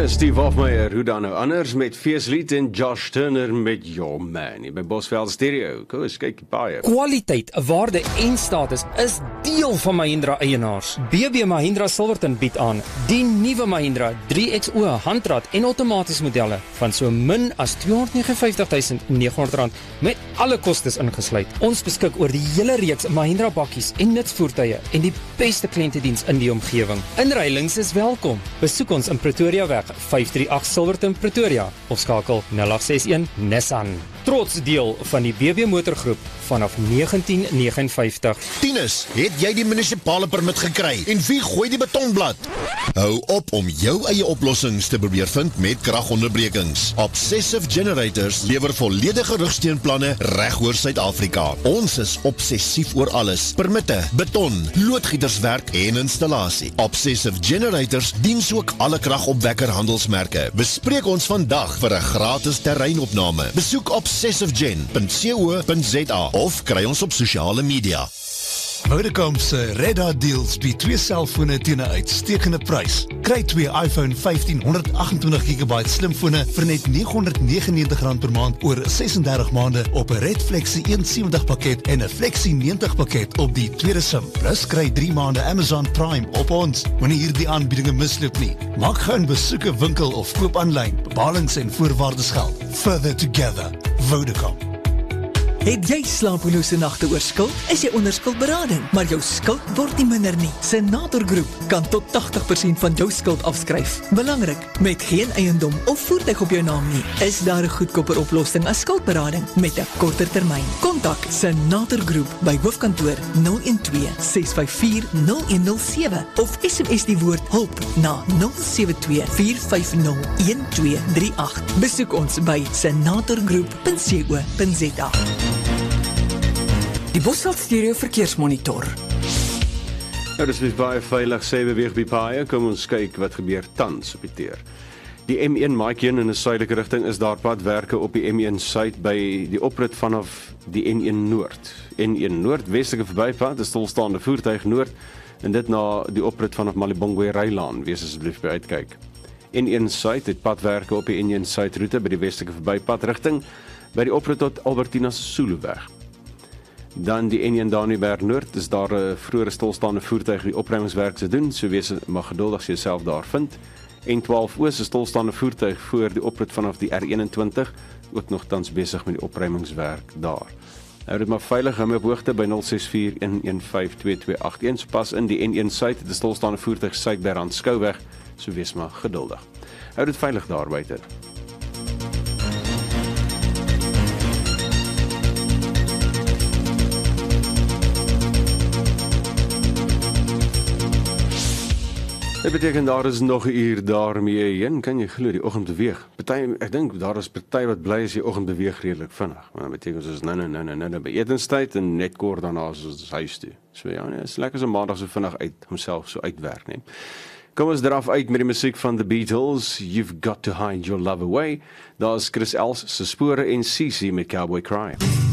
Dis Steve Hofmeyer, hoe dan nou anders met Feeslied en Josh Turner met Your Man. Hier by Bosveld Stereo. Kom eens, kyk die paai. Kwaliteit, waarde en status is deel van Mahindra eienaars. BB Mahindra Silverton bied aan die nuwe Mahindra 3XO handrat en outomaties modelle van so min as R259.900 met alle kostes ingesluit. Ons beskik oor die hele reeks Mahindra bakkies en nutsvoertuie en die beste kliëntediens in die omgewing. Inruilings is welkom. Besoek ons in Pretoria weg 538 Silverton Pretoria of skakel 0861 Nissan. Trots deel van die BB motorgroep vanaf 1959. Tinus, het jy die munisipale permit gekry en wie gooi die betonblad? Hou op om jou eie oplossings te probeer vind met kragonderbrekings. Obsessive Generators lewer volledige rugsteunplanne reg oor Suid-Afrika. Ons is obsessief oor alles. Permitte, beton, loodgieterswerk en installasie. Obsessive Generators diens ook alle kragopwekker handelsmerke. Bespreek ons vandag vir 'n gratis terreinopname. Besoek obsessivegen.co.za of kry ons op sosiale media. Vodacom se Red Deals bied 2 selfone teen 'n uitstekende prys. Kry 2 iPhone 15 128GB slimfone vir net R999 per maand oor 36 maande op 'n Red Flexi 170 pakket en 'n Flexi 90 pakket op die tweede sim. Plus kry 3 maande Amazon Prime op ons. Moenie hierdie aanbiedinge misloop nie. Maak gou 'n besoek 'n winkel of koop aanlyn. Bepalings en voorwaardes geld. Further together. Vodacom. Het jy slapelose nagte oor skuld? Is jy onder skuldberading, maar jou skuld word nie minder nie. Senator Groep kan tot 80% van jou skuld afskryf. Belangrik, met geen eiendom of voertuig op jou naam nie, is daar 'n goedkoper oplossing as skuldberading met 'n korter termyn. Kontak Senator Groep by hoofkantoor 012-654-0107 of SMS die woord hulp na 072-450-1238. Besoek ons by senatorgroep.co.za. Die Bosveld Stereo Verkeersmonitor. Nou, dis baie veilig, sê beweeg by paaie. Kom ons kyk wat gebeur tans op die teer. Die M1 Maaiken in 'n suidelike rigting is daar padwerke op die M1 Suid by die oprit vanaf die N1 Noord. N1 Noord, westelike verbypad, 'n stilstaande voertuig noord en dit na die oprit vanaf Malibongwe Rylaan. Wees asseblief by uitkyk. N1 Suid het padwerke op die N1 Suid roete by die westelike verbypad rigting by die oprit tot Albertina Suleweg. Dan die N1 Daniëberg Noord is daar 'n vroeëre stilstaande voertuig die opruimingswerk te doen, so wees maar geduldig as jy jouself daar vind. N12 Oos is stilstaande voertuig voor die oprit vanaf die R21, ook nog tans besig met die opruimingswerk daar. Hou dit maar veilig, hou my op hoogte by 0641152281, pas in die N1 Suid, die stilstaande voertuig suid by Randskouweg, so wees maar geduldig. Hou dit veilig daar buite. Dit beteken daar is nog 'n uur daarmee heen, kan jy glo die oggend beweeg. Ek dink daar is party wat bly as die oggend beweeg redelik vinnig. Maar dit beteken ons is nou by etenstyd en net kort daarna is ons huis toe. So ja, nee, is lekker so maandag so vinnig uit homself so uitwerk, nee. Kom ons draf uit met die musiek van The Beatles, You've Got to Hide Your Love Away. Daar's Chris Els se Spore en CC met Cowboy Cry.